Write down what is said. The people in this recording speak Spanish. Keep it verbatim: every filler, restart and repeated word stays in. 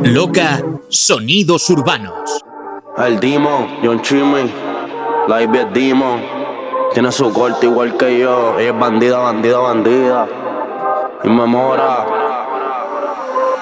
Loca, sonidos urbanos. El Demon, John Chimmy, la I B es Demon. Tiene su corte igual que yo. Ella es bandida, bandida, bandida. Y me mora.